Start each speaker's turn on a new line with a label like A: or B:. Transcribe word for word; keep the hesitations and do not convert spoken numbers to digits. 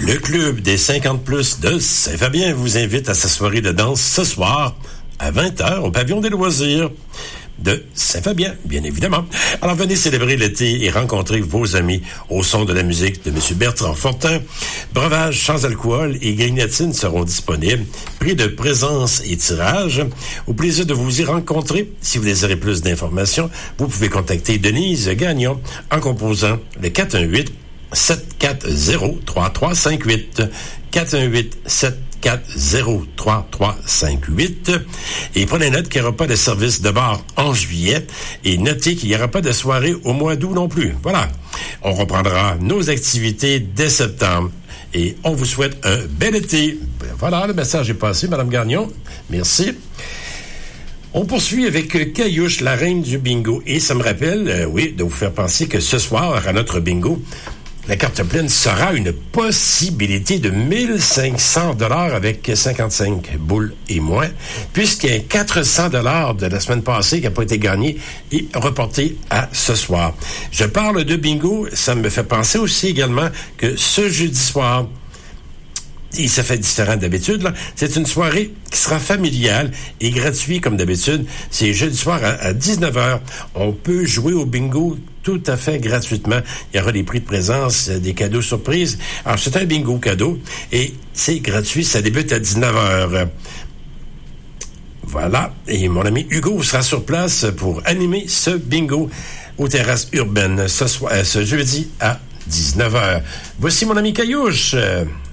A: Le club des cinquante plus de Saint-Fabien vous invite à sa soirée de danse ce soir à vingt heures au pavillon des loisirs de Saint-Fabien, bien évidemment. Alors venez célébrer l'été et rencontrer vos amis au son de la musique de M. Bertrand Fortin. Breuvages sans alcool et grignotines seront disponibles. Prix de présence et tirage. Au plaisir de vous y rencontrer. Si vous désirez plus d'informations, vous pouvez contacter Denise Gagnon en composant le quatre un huit sept quatre zéro trois trois cinq huit. quatre un huit sept quatre zéro trois trois cinq huit. Et prenez note qu'il n'y aura pas de service de bar en juillet. Et notez qu'il n'y aura pas de soirée au mois d'août non plus. Voilà. On reprendra nos activités dès septembre. Et on vous souhaite un bel été. Voilà, le message est passé, Mme Gagnon. Merci. On poursuit avec Caillouche, la reine du bingo. Et ça me rappelle, euh, oui, de vous faire penser que ce soir, à notre bingo, la carte pleine sera une possibilité de mille cinq cents dollars avec cinquante-cinq boules et moins, puisqu'il y a quatre cents dollars de la semaine passée qui n'a pas été gagné et reporté à ce soir. Je parle de bingo, ça me fait penser aussi également que ce jeudi soir, et ça fait différent d'habitude, là. C'est une soirée qui sera familiale et gratuite comme d'habitude. C'est jeudi soir à, à dix-neuf heures. On peut jouer au bingo tout à fait gratuitement. Il y aura des prix de présence, des cadeaux surprises. Alors, c'est un bingo cadeau et c'est gratuit. Ça débute à dix-neuf heures. Voilà. Et mon ami Hugo sera sur place pour animer ce bingo aux terrasses urbaines ce soir, ce jeudi à dix-neuf heures. Voici mon ami Caillouche.